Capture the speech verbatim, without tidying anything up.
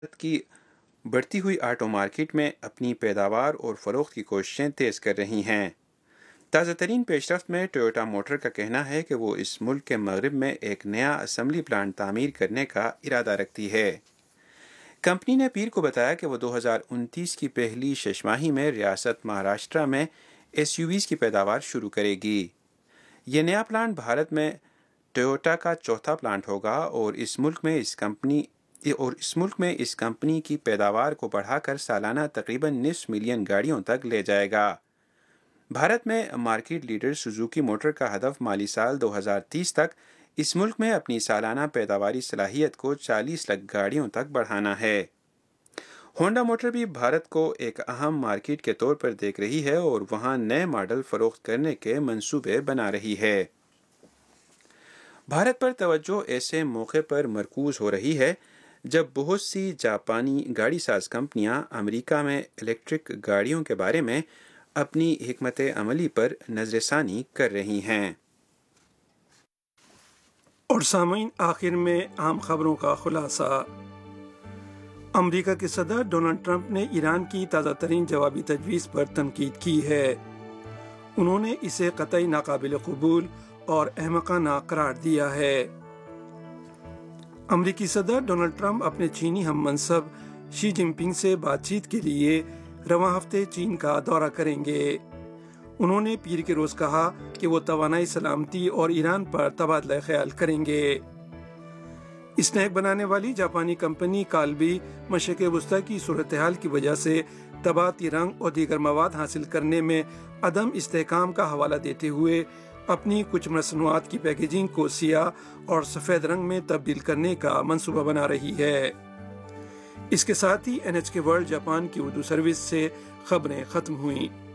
کی بڑھتی ہوئی آٹو مارکیٹ میں اپنی پیداوار اور فروخت کی کوششیں تیز کر رہی ہیں۔ تازہ ترین پیش رفت میں ٹویوٹا موٹر کا کہنا ہے کہ وہ اس ملک کے مغرب میں ایک نیا اسمبلی پلانٹ تعمیر کرنے کا ارادہ رکھتی ہے۔ کمپنی نے پیر کو بتایا کہ وہ دو ہزار انتیس کی پہلی شش ماہی میں ریاست مہاراشٹرا میں ایس یو ویز کی پیداوار شروع کرے گی۔ یہ نیا پلانٹ بھارت میں ٹویوٹا کا چوتھا پلانٹ ہوگا اور اس ملک میں اس کمپنی اور اس ملک میں اس کمپنی کی پیداوار کو بڑھا کر سالانہ تقریباً نصف ملین گاڑیوں تک لے جائے گا۔ بھارت میں مارکیٹ لیڈر سوزوکی موٹر کا ہدف مالی سال دو ہزار تیس تک اس ملک میں اپنی سالانہ پیداواری صلاحیت کو چالیس لاکھ گاڑیوں تک بڑھانا ہے۔ ہونڈا موٹر بھی بھارت کو ایک اہم مارکیٹ کے طور پر دیکھ رہی ہے اور وہاں نئے ماڈل فروخت کرنے کے منصوبے بنا رہی ہے۔ بھارت پر توجہ ایسے موقع پر مرکوز ہو رہی ہے جب بہت سی جاپانی گاڑی ساز کمپنیاں امریکہ میں الیکٹرک گاڑیوں کے بارے میں اپنی حکمت عملی پر نظر ثانی کر رہی ہیں۔ اور سامعین، آخر میں اہم خبروں کا خلاصہ۔ امریکہ کے صدر ڈونلڈ ٹرمپ نے ایران کی تازہ ترین جوابی تجویز پر تنقید کی ہے۔ انہوں نے اسے قطعی ناقابل قبول اور احمقانہ قرار دیا ہے۔ امریکی صدر ڈونلڈ ٹرمپ اپنے چینی ہم منصب شی جن پنگ سے بات چیت کے لیے رواں ہفتے چین کا دورہ کریں گے۔ انہوں نے پیر کے روز کہا کہ وہ توانائی، سلامتی اور ایران پر تبادلہ خیال کریں گے۔ اسنیک بنانے والی جاپانی کمپنی کالبی مشرق وسطیٰ کی صورتحال کی وجہ سے طباعتی رنگ اور دیگر مواد حاصل کرنے میں عدم استحکام کا حوالہ دیتے ہوئے اپنی کچھ مصنوعات کی پیکیجنگ کو سیاہ اور سفید رنگ میں تبدیل کرنے کا منصوبہ بنا رہی ہے۔ اس کے ساتھ ہی این ایچ کے ورلڈ جاپان کی اردو سروس سے خبریں ختم ہوئیں۔